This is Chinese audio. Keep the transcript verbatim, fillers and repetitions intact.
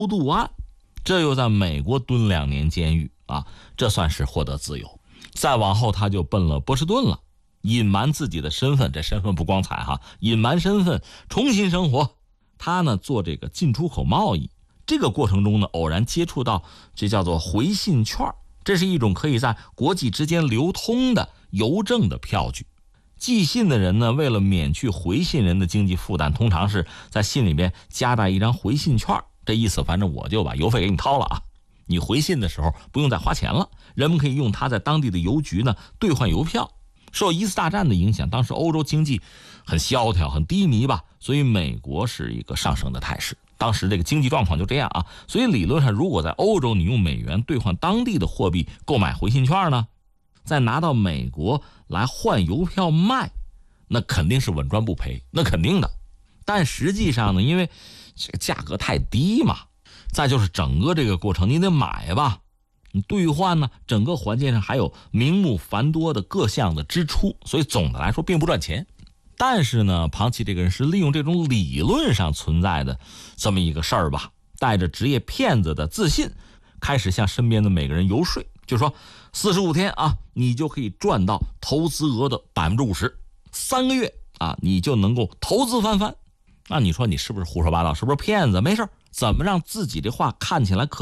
渡案，这又在美国蹲两年监狱啊，这算是获得自由。再往后他就奔了波士顿了，隐瞒自己的身份，这身份不光彩哈，隐瞒身份，重新生活。他呢做这个进出口贸易，这个过程中呢偶然接触到这叫做回信券，这是一种可以在国际之间流通的邮政的票据。寄信的人呢，为了免去回信人的经济负担，通常是在信里边夹带一张回信券，这意思反正我就把邮费给你掏了啊，你回信的时候不用再花钱了，人们可以用它在当地的邮局呢兑换邮票。受一次大战的影响，当时欧洲经济很萧条很低迷吧，所以美国是一个上升的态势，当时这个经济状况就这样啊，所以理论上如果在欧洲你用美元兑换当地的货币购买回信券呢，再拿到美国来换邮票卖，那肯定是稳赚不赔，那肯定的。但实际上呢，因为这个价格太低嘛，再就是整个这个过程你得买吧，你兑换呢，整个环节上还有名目繁多的各项的支出，所以总的来说并不赚钱。但是呢，庞奇这个人是利用这种理论上存在的这么一个事儿吧，带着职业骗子的自信，开始向身边的每个人游说，就说四十五天啊，你就可以赚到投资额的百分之五十，三个月啊，你就能够投资翻番。那你说你是不是胡说八道，是不是骗子？没事，怎么让自己这话看起来可